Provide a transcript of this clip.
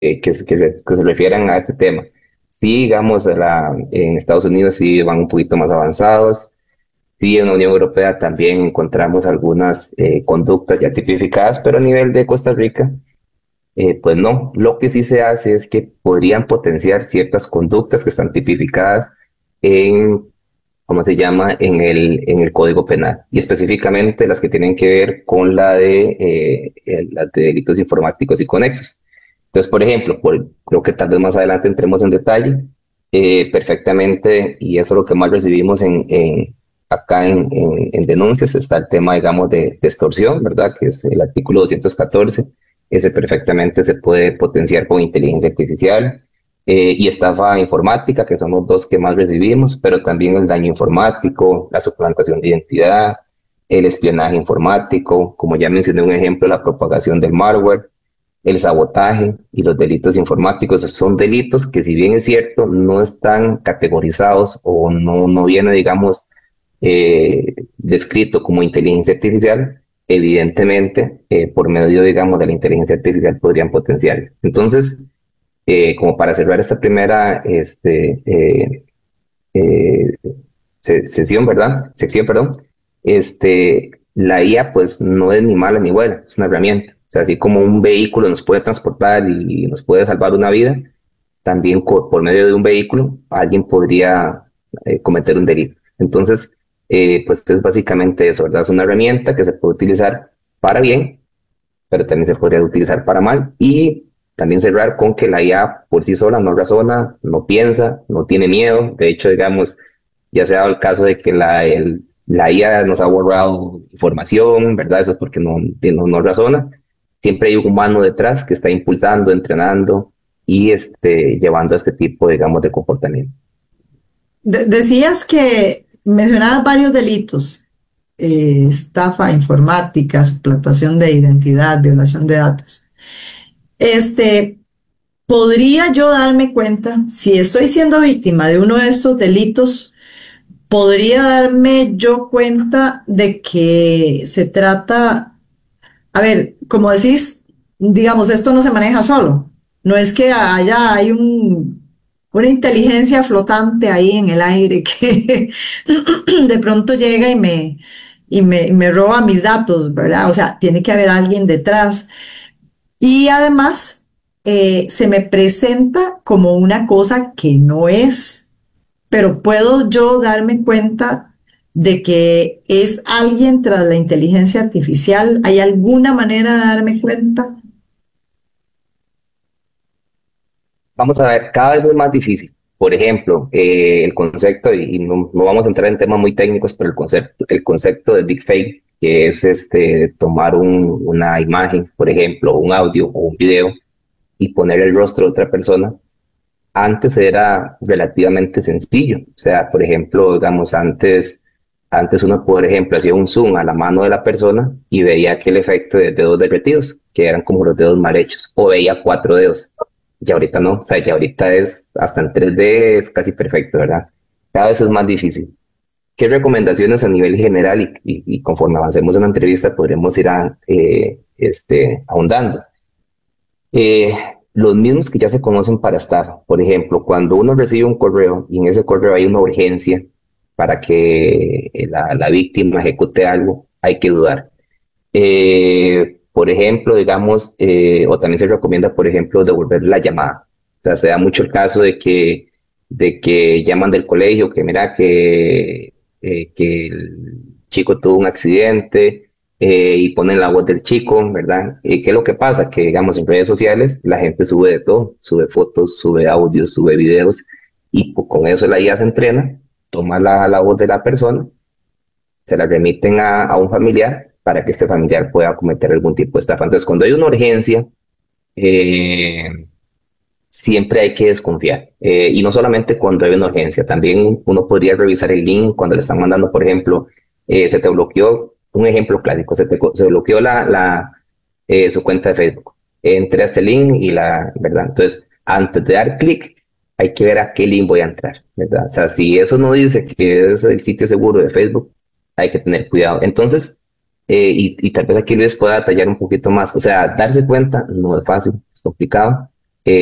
que se refieran a este tema. Sí, digamos, en Estados Unidos sí van un poquito más avanzados. Sí, en la Unión Europea también encontramos algunas conductas ya tipificadas, pero a nivel de Costa Rica, pues no. Lo que sí se hace es que podrían potenciar ciertas conductas que están tipificadas en, ¿cómo se llama?, en el Código Penal, y específicamente las que tienen que ver con las de delitos informáticos y conexos. Entonces, por ejemplo, creo que tal vez más adelante entremos en detalle, perfectamente, y eso es lo que más recibimos acá en denuncias, está el tema, digamos, de extorsión, ¿verdad? Que es el artículo 214. Ese perfectamente se puede potenciar con inteligencia artificial, y estafa informática, que son los dos que más recibimos, pero también el daño informático, la suplantación de identidad, el espionaje informático, como ya mencioné un ejemplo, la propagación del malware, el sabotaje y los delitos informáticos. Son delitos que, si bien es cierto, no están categorizados o no viene, digamos, descrito como inteligencia artificial. Evidentemente, por medio, digamos, de la inteligencia artificial podrían potenciar. Entonces, como para cerrar esta primera eh, sesión, ¿verdad? Sección, perdón. La IA pues no es ni mala ni buena, es una herramienta. O sea, así como un vehículo nos puede transportar y nos puede salvar una vida, también por medio de un vehículo alguien podría cometer un delito. Entonces, pues es básicamente eso, ¿verdad? Es una herramienta que se puede utilizar para bien, pero también se podría utilizar para mal, y también cerrar con que la IA por sí sola no razona, no piensa, no tiene miedo. De hecho, digamos, ya se ha dado el caso de que la IA nos ha borrado información, ¿verdad? Eso es porque no razona. Siempre hay un humano detrás que está impulsando, entrenando y llevando a este tipo, digamos, de comportamiento. Decías que mencionabas varios delitos, estafa informática, suplantación de identidad, violación de datos. Este, ¿Podría yo darme cuenta si estoy siendo víctima de uno de estos delitos? ¿Podría darme yo cuenta de que se trata, a ver, como decís, digamos, esto no se maneja solo? No es que hay una inteligencia flotante ahí en el aire que de pronto llega y me roba mis datos, ¿verdad? O sea, tiene que haber alguien detrás. Y además, se me presenta como una cosa que no es, pero puedo yo darme cuenta de que es alguien tras la inteligencia artificial. ¿Hay alguna manera de darme cuenta? Vamos a ver, cada vez es más difícil. Por ejemplo, el concepto, y no vamos a entrar en temas muy técnicos, pero el concepto de deepfake, que es tomar una imagen, por ejemplo, un audio o un video, y poner el rostro de otra persona, antes era relativamente sencillo. O sea, por ejemplo, digamos, antes uno, por ejemplo, hacía un zoom a la mano de la persona y veía aquel efecto de dedos derretidos, que eran como los dedos mal hechos, o veía cuatro dedos. Y ahorita no, o sea, ya ahorita es hasta en 3D, es casi perfecto, ¿verdad? Cada vez es más difícil. ¿Qué recomendaciones a nivel general, y conforme avancemos en la entrevista podremos ir ahondando? Eh, los mismos que ya se conocen para estafa. Por ejemplo, cuando uno recibe un correo y en ese correo hay una urgencia para que la víctima ejecute algo, hay que dudar. Por ejemplo, digamos, o también se recomienda, por ejemplo, devolver la llamada. O sea, se da mucho el caso de que llaman del colegio, que mira que el chico tuvo un accidente, y ponen la voz del chico, ¿verdad? ¿Qué es lo que pasa? Que, digamos, en redes sociales la gente sube de todo, sube fotos, sube audios, sube videos, y pues, con eso la IA se entrena, toma la voz de la persona, se la remiten a un familiar para que este familiar pueda cometer algún tipo de estafa. Entonces, cuando hay una urgencia, eh, siempre hay que desconfiar. Y no solamente cuando hay una urgencia, también uno podría revisar el link cuando le están mandando, por ejemplo, se te bloqueó, un ejemplo clásico, se bloqueó su cuenta de Facebook. Entré a este link y ¿verdad? Entonces, antes de dar clic, hay que ver a qué link voy a entrar, ¿verdad? O sea, si eso no dice que es el sitio seguro de Facebook, hay que tener cuidado. Entonces, y tal vez aquí les pueda detallar un poquito más. O sea, darse cuenta no es fácil, es complicado,